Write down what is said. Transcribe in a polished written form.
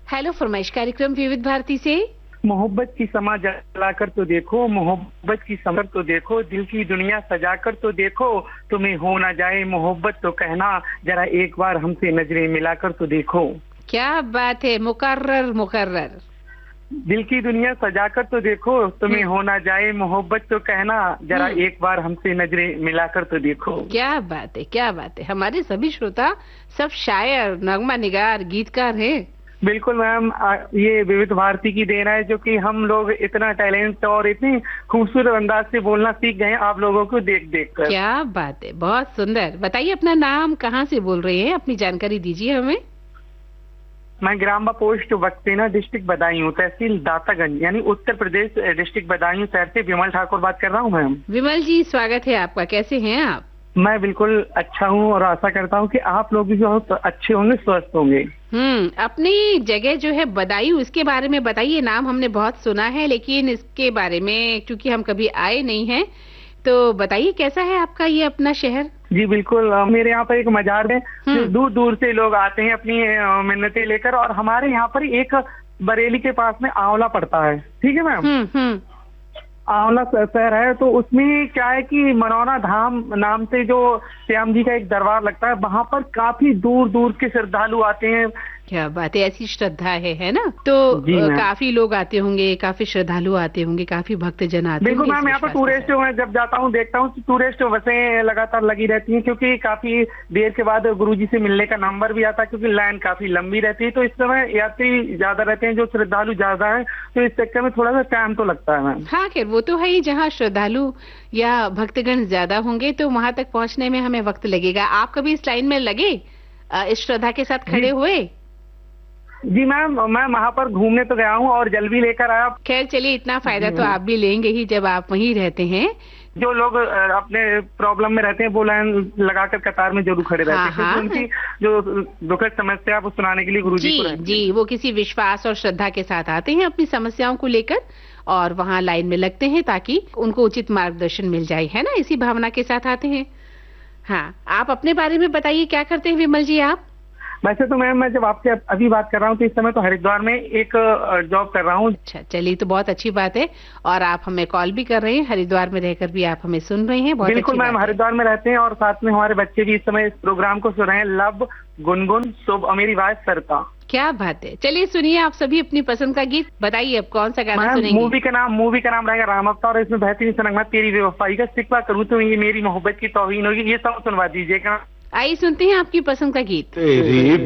Hello फरमाइश कार्यक्रम विविध भारती से। मोहब्बत की समा जलाकर तो देखो, मोहब्बत की समर तो देखो, दिल की दुनिया सजाकर तो देखो, तुम्हें हो ना जाए मोहब्बत तो कहना, जरा एक बार हमसे नजरें मिलाकर तो देखो। क्या बात है, मुकर्रर मुकर्रर। दिल की दुनिया सजाकर तो देखो, तुम्हें हो ना जाए मोहब्बत तो कहना, जरा एक बार हमसे नजरें मिलाकर तो देखो। क्या बात है, क्या बात है। हमारे सभी श्रोता सब शायर, नगमा निगार, गीतकार हैं। बिल्कुल मैम, ये विविध भारती की देन है जो कि हम लोग इतना टैलेंट और इतनी खूबसूरत अंदाज से बोलना सीख गए हैं आप लोगों को देख देख कर। क्या बात है, बहुत सुंदर। बताइए अपना नाम, कहाँ से बोल रहे हैं, अपनी जानकारी दीजिए हमें। मैं ग्राम पोस्ट बक्सेना, डिस्ट्रिक्ट बदायूं, तहसील दातागंज, यानी उत्तर प्रदेश, डिस्ट्रिक्ट बदायूं शहर से विमल ठाकुर बात कर रहा हूँ मैम। विमल जी, स्वागत है आपका। कैसे हैं आप? मैं बिल्कुल अच्छा हूँ और आशा करता हूँ कि आप लोग भी जो अच्छे होंगे, स्वस्थ होंगे। अपनी जगह जो है बदायूं, इसके बारे में बताइए। नाम हमने बहुत सुना है, लेकिन इसके बारे में क्योंकि हम कभी आए नहीं हैं, तो बताइए कैसा है आपका ये अपना शहर। जी बिल्कुल, मेरे यहाँ पर एक मजार है, जो दूर दूर से लोग आते हैं अपनी मिन्नतें लेकर, और हमारे यहाँ पर एक बरेली के पास में आंवला पड़ता है, ठीक है मैम। आंवला शहर है, तो उसमें क्या है कि मनौना धाम नाम से जो श्याम जी का एक दरबार लगता है, वहाँ पर काफी दूर दूर के श्रद्धालु आते हैं। क्या बात है, ऐसी श्रद्धा है ना। तो काफी लोग आते होंगे, काफी श्रद्धालु आते होंगे, काफी भक्तजन आते होंगे। बिल्कुल मैम, यहाँ पर टूरिस्ट में जब जाता हूँ देखता हूँ टूरिस्ट बसें लगातार लगी रहती हैं, क्योंकि काफी देर के बाद गुरुजी से मिलने का नंबर भी आता है, क्योंकि लाइन काफी लंबी रहती है। तो इस समय यात्री ज्यादा रहते हैं, जो श्रद्धालु ज्यादा है, तो इस चक्कर में थोड़ा सा टाइम तो लगता है मैम। हाँ खैर, वो तो है ही, जहाँ श्रद्धालु या भक्तगण ज्यादा होंगे तो वहां तक पहुँचने में हमें वक्त लगेगा। आप कभी इस लाइन में लगे, इस श्रद्धा के साथ खड़े हुए? जी मैम, मैं वहाँ पर घूमने तो गया हूँ और जल भी लेकर आया। खैर चलिए, इतना फायदा तो आप भी लेंगे ही जब आप वहीं रहते हैं। जो लोग अपने प्रॉब्लम में रहते हैं वो लाइन लगाकर कतार में जरूर खड़े रहते हैं, उनकी जो दुखद समस्या है वो सुनाने के लिए गुरुजी को रहते हैं। जी, वो किसी विश्वास और श्रद्धा के साथ आते हैं अपनी समस्याओं को लेकर, और वहाँ लाइन में लगते हैं ताकि उनको उचित मार्गदर्शन मिल जाए, है ना। इसी भावना के साथ आते हैं। हाँ, आप अपने बारे में बताइए, क्या करते हैं विमल जी आप? वैसे तो मैम, मैं जब आपसे अभी बात कर रहा हूँ तो इस समय तो हरिद्वार में एक जॉब कर रहा हूँ। अच्छा, चलिए तो बहुत अच्छी बात है। और आप हमें कॉल भी कर रहे हैं, हरिद्वार में रहकर भी आप हमें सुन रहे हैं। बहुत बिल्कुल मैम, हरिद्वार में रहते हैं और साथ में हमारे बच्चे भी इस समय इस प्रोग्राम को सुन रहे हैं। लव, गुनगुन, शुभ और मेरी आवाज सरता। क्या बात है। चलिए सुनिए आप सभी अपनी पसंद का गीत। बताइए अब कौन सा गाना सुनेंगे? मूवी का नाम रहेगा राम अवतार, और इसमें बेहतरीन सा नगमा तेरी बेवफाई का, शिकवा करूँ तो ये मेरी मोहब्बत की तौहीन होगी, ये सब सुनवा दीजिएगा। आइए सुनते हैं आपकी पसंद का गीत। तेरी